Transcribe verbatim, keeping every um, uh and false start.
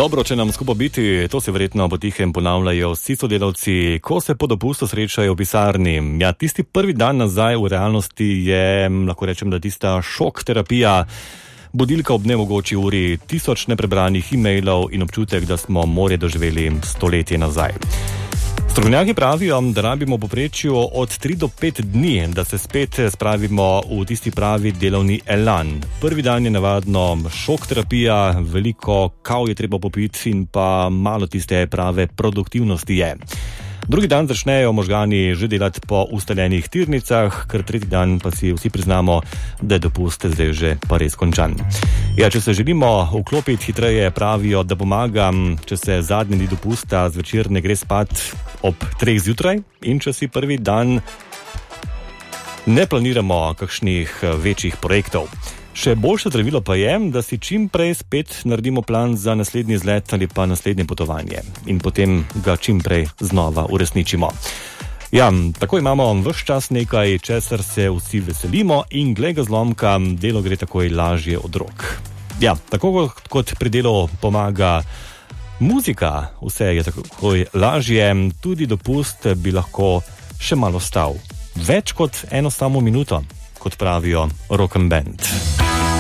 Dobro, če nam skupaj biti, to se verjetno potihem ponavljajo vsi sodelavci, ko se po dopustu srečajo v pisarni. Ja, tisti prvi dan nazaj v realnosti je, lahko rečem, da tista šok terapija, budilka ob nemogoči uri, tisoč neprebranih e-mailov in občutek, da smo morje doživeli stoletje nazaj. Strokovnjaki pravijo, da rabimo v povprečju od tri do pet dni, da se spet spravimo v tisti pravi delovni elan. Prvi dan je navadno šok terapija, veliko kav je treba popiti in pa malo tiste prave produktivnosti je. Drugi dan začnejo možgani že delati po ustaljenih tirnicah, ker tretji dan pa si vsi priznamo, da je dopust zdaj že pa res končan. Ja, če se želimo vklopiti hitreje, pravijo, da pomagam, če se zadnji dni dopusta zvečer ne gre spat ob treh zjutraj in če si prvi dan ne planiramo kakšnih večjih projektov. Še boljše zdravilo pa je, da si čim prej spet naredimo plan za naslednji izlet ali pa naslednje potovanje in potem ga čim prej znova uresničimo. Ja, tako imamo ves čas nekaj, česar se vsi veselimo in glej ga zlomka, delo gre takoj lažje od rok. Ja, tako kot pri delu pomaga muzika, vse je takoj lažje, tudi dopust bi lahko še malo stal. Več kot eno samo minuto, kot pravijo Rock and Band.